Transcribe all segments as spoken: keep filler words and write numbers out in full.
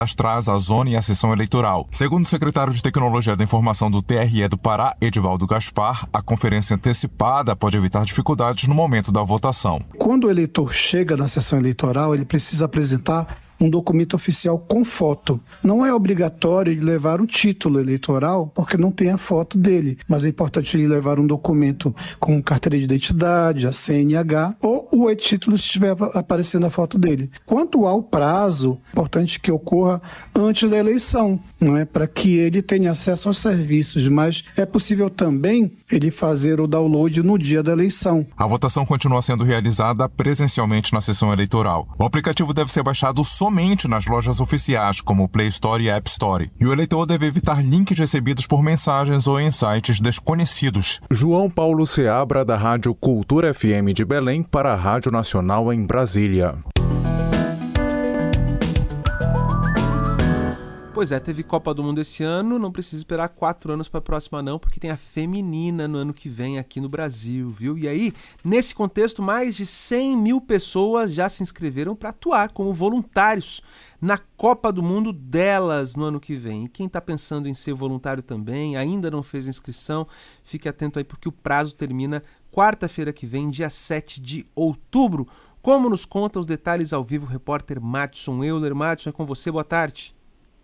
cadastrar a zona e a sessão eleitoral. Segundo o secretário de Tecnologia da Informação do T R E do Pará, Edivaldo Gaspar, a conferência antecipada pode evitar dificuldades no momento da votação. Quando o eleitor chega na sessão eleitoral, ele precisa apresentar um documento oficial com foto. Não é obrigatório ele levar um título eleitoral, porque não tem a foto dele, mas é importante ele levar um documento com carteira de identidade, a C N H, ou o e-título se estiver aparecendo a foto dele. Quanto ao prazo, é importante que ocorra antes da eleição, não é? Para que ele tenha acesso aos serviços, mas é possível também ele fazer o download no dia da eleição. A votação continua sendo realizada presencialmente na sessão eleitoral. O aplicativo deve ser baixado somente nas lojas oficiais, como o Play Store e App Store. E o eleitor deve evitar links recebidos por mensagens ou em sites desconhecidos. João Paulo Seabra, da Rádio Cultura F M de Belém, para a Rádio Nacional em Brasília. Pois é, teve Copa do Mundo esse ano, não precisa esperar quatro anos para a próxima não, porque tem a feminina no ano que vem aqui no Brasil, viu? E aí, nesse contexto, mais de cem mil pessoas já se inscreveram para atuar como voluntários na Copa do Mundo delas no ano que vem. E quem está pensando em ser voluntário também, ainda não fez inscrição, fique atento aí porque o prazo termina quarta-feira que vem, dia sete de outubro. Como nos conta os detalhes ao vivo o repórter Madison Euler. Madison, é com você, boa tarde.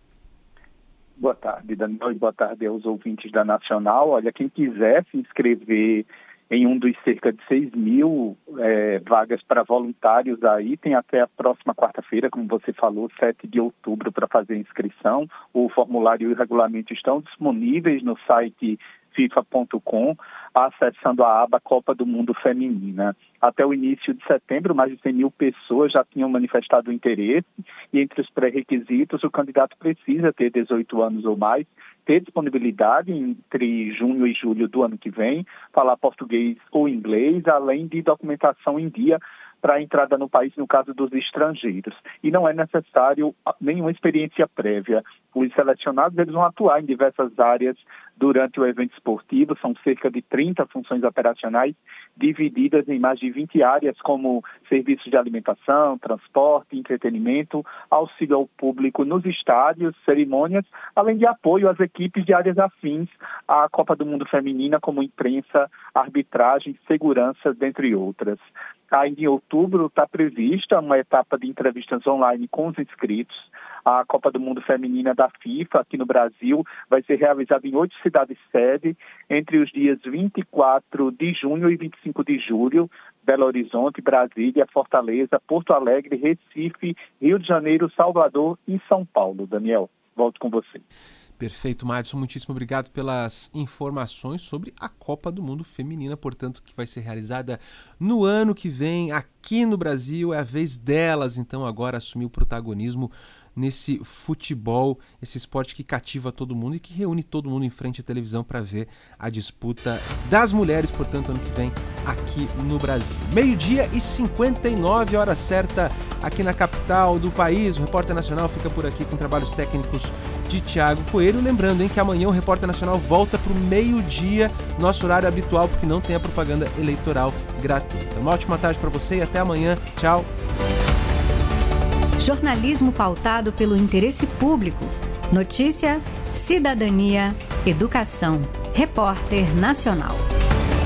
Boa tarde, Daniel, e boa tarde aos ouvintes da Nacional. Olha, quem quiser se inscrever em um dos cerca de seis mil é, vagas para voluntários aí, tem até a próxima quarta-feira, como você falou, sete de outubro, para fazer a inscrição. O formulário e o regulamento estão disponíveis no site fifa ponto com, acessando a aba Copa do Mundo Feminina. Até o início de setembro, mais de cem mil pessoas já tinham manifestado interesse e entre os pré-requisitos, o candidato precisa ter dezoito anos ou mais, ter disponibilidade entre junho e julho do ano que vem, falar português ou inglês, além de documentação em dia para a entrada no país no caso dos estrangeiros. E não é necessário nenhuma experiência prévia. Os selecionados eles vão atuar em diversas áreas durante o evento esportivo, são cerca de trinta funções operacionais divididas em mais de vinte áreas, como serviços de alimentação, transporte, entretenimento, auxílio ao público nos estádios, cerimônias, além de apoio às equipes de áreas afins à Copa do Mundo Feminina, como imprensa, arbitragem, segurança, dentre outras. Ainda em outubro está prevista uma etapa de entrevistas online com os inscritos. A Copa do Mundo Feminina da FIFA, aqui no Brasil, vai ser realizada em oito cidades-sede, entre os dias vinte e quatro de junho e vinte e cinco de julho, Belo Horizonte, Brasília, Fortaleza, Porto Alegre, Recife, Rio de Janeiro, Salvador e São Paulo. Daniel, volto com você. Perfeito, Madison. Muitíssimo obrigado pelas informações sobre a Copa do Mundo Feminina, portanto, que vai ser realizada no ano que vem aqui no Brasil. É a vez delas, então, agora assumir o protagonismo nesse futebol, esse esporte que cativa todo mundo e que reúne todo mundo em frente à televisão para ver a disputa das mulheres, portanto, ano que vem aqui no Brasil. Meio-dia e cinquenta e nove, hora certa aqui na capital do país. O Repórter Nacional fica por aqui com trabalhos técnicos de Thiago Coelho. Lembrando, hein, que amanhã o Repórter Nacional volta para o meio-dia, nosso horário habitual, porque não tem a propaganda eleitoral gratuita. Uma ótima tarde para você e até amanhã. Tchau. Jornalismo pautado pelo interesse público. Notícia, cidadania, educação. Repórter Nacional.